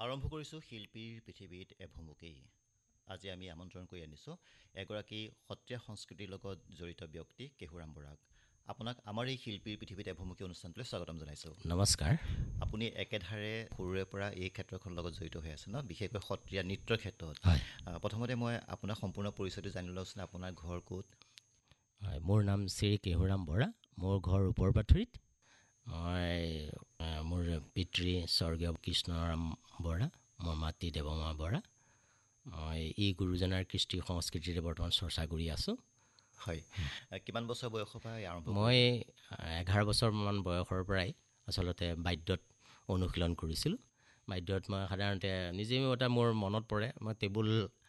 আৰম্ভ কৰিছোঁ শিল্পীৰ পৃথিৱীত এভুমুকেই। আজি আমি আমন্ত্ৰণ কৰি আনিছোঁ এগৰাকী সত্ৰীয়া সংস্কৃতিৰ লগত জড়িত ব্যক্তি কেশুৰাম বৰাক। আপোনাক আমাৰ এই শিল্পীৰ পৃথিৱীত এভুমুকি অনুষ্ঠানটোলৈ স্বাগতম জনাইছোঁ। নমস্কাৰ। আপুনি একেধাৰে সৰুৰে পৰা এই ক্ষেত্ৰখনৰ লগত জড়িত হৈ আছে ন, বিশেষকৈ সত্ৰীয়া নৃত্যৰ ক্ষেত্ৰত। হয়। প্ৰথমতে মই আপোনাৰ সম্পূৰ্ণ পৰিচয়টো জানি লৈছোঁ। আপোনাৰ ঘৰ ক'ত? হয়, মোৰ নাম শ্ৰী কেশুৰাম বৰা। মোৰ ঘৰ ওপৰপাথুৰিত। মই মোৰ পিতৃ স্বৰ্গীয় কৃষ্ণৰাম বৰা, মোৰ মাতৃ দেৱমা বৰা। মই এই গুৰুজনাৰ কৃষ্টি সংস্কৃতিৰে বৰ্তমান চৰ্চা কৰি আছোঁ। হয়, কিমান বছৰ বয়সৰ পৰা আৰম্ভ? মই 11 বছৰমান বয়সৰ পৰাই আচলতে বাদ্যত অনুশীলন কৰিছিলোঁ। বাদ্যত মই সাধাৰণতে নিজেও এটা মোৰ মনত পৰে, মই টেবুল